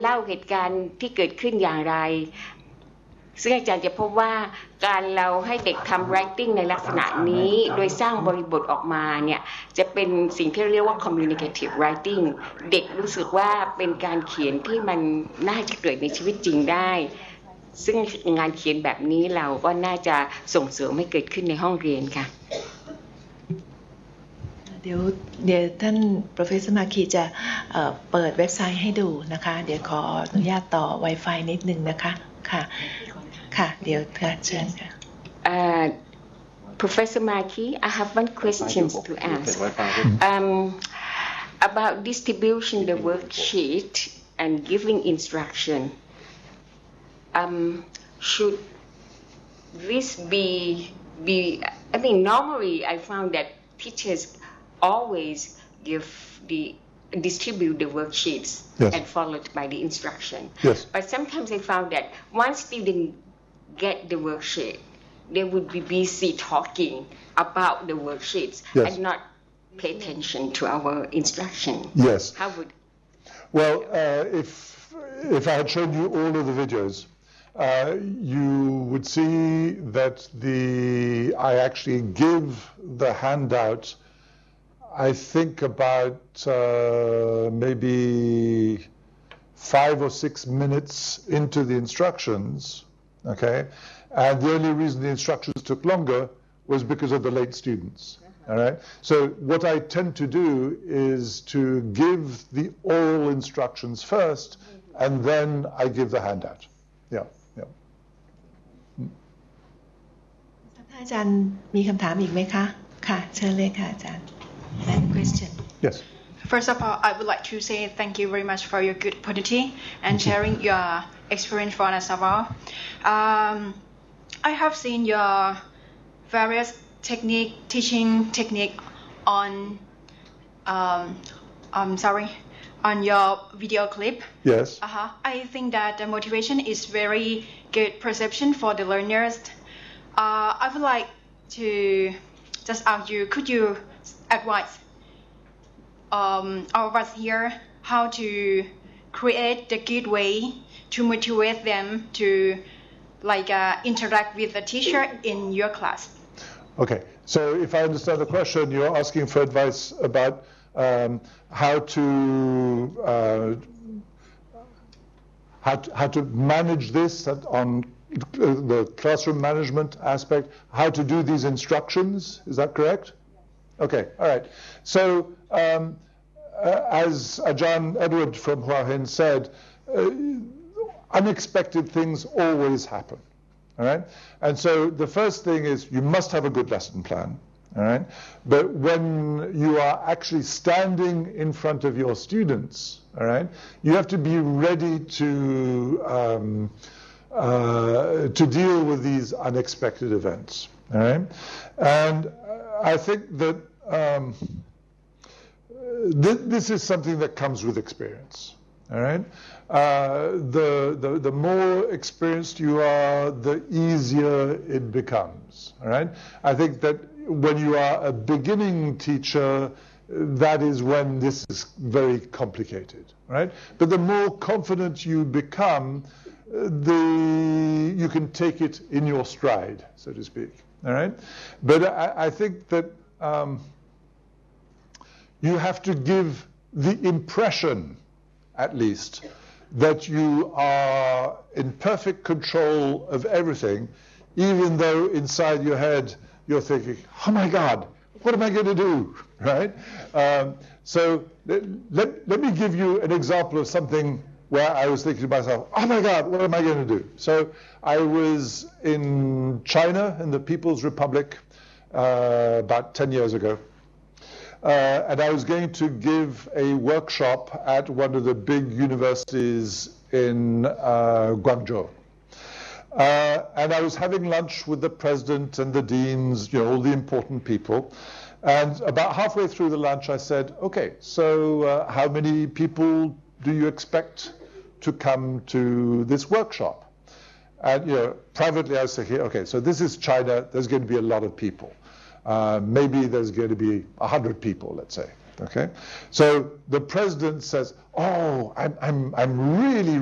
เล่าเหตุการณ์ที่เกิดขึ้นอย่างไรซึ่งอาจารย์จะพบว่าการเราให้เด็กทำ writing ในลักษณะนี้โดยสร้างบริบทออกมาเนี่ยจะเป็นสิ่งที่เรียกว่า communicative writing เด็กรู้สึกว่าเป็นการเขียนที่มันน่าจะเกิดในชีวิตจริงได้ซึ่งงานเขียนแบบนี้เราก็น่าจะส่งเสริมให้เกิดขึ้นในห้องเรียนค่ะเดี๋ยวท่าน Professor Maki จะเปิดเว็บไซต์ให้ดูนะคะเดี๋ยวขออนุญาตต่อ Wi-Fi นิดนึงนะคะค่ะค่ะเดี๋ยวเชิญค่ะ Professor Maki, I have one question to ask about distribution the worksheet and giving instruction. Should this be I mean normally I found that teachers always distribute the worksheets yes. and followed by the instruction. Yes. But sometimes I found that once students get the worksheet, they would be busy talking about the worksheets yes. and not pay attention to our instruction. Yes. How would? Well, if I had shown you all of the videos, you would see that I actually give the handout. I think about maybe 5 or 6 minutes into the instructions, okay? And the only reason the instructions took longer was because of the late students, all right? So what I tend to do is to give the oral instructions first, and then I give the handout. Yeah, yeah. อาจารย์มีคำถามอีกไหมคะค่ะเชิญเลยค่ะอาจารย์ question yes First of all, I would like to say thank you very much for your good opportunity and sharing your experience for us as well. I have seen your various teaching technique on on your video clip. Yes. I think that the motivation is very good perception for the learners. I would like to just ask you, could you advise all of us here how to create the good way to motivate them to interact with the teacher in your class? Okay, so if I understand the question, you're asking for advice about how to manage this on the classroom management aspect, how to do these instructions, is that correct? Okay, all right. So as Ajahn Edward from Hua Hin said, unexpected things always happen, all right? And so the first thing is you must have a good lesson plan, all right? But when you are actually standing in front of your students, all right, you have to be ready to deal with these unexpected events, all right? And I think that this is something that comes with experience, all right? The more experienced you are, the easier it becomes, all right? I think that when you are a beginning teacher, that is when this is very complicated, right? But the more confident you become, you can take it in your stride, so to speak, all right? But I think that you have to give the impression, at least, that you are in perfect control of everything, even though inside your head you're thinking, oh my God, what am I going to do, right? So let me give you an example of something where I was thinking to myself, oh my God, what am I going to do? So I was in China, in the People's Republic, about 10 years ago. And I was going to give a workshop at one of the big universities in Guangzhou. And I was having lunch with the president and the deans, all the important people. And about halfway through the lunch, I said, okay, so how many people do you expect to come to this workshop? And privately I was thinking, okay, so this is China, there's going to be a lot of people. Maybe there's going to be 100 people, let's say, Okay, so the president says, "Oh, I'm really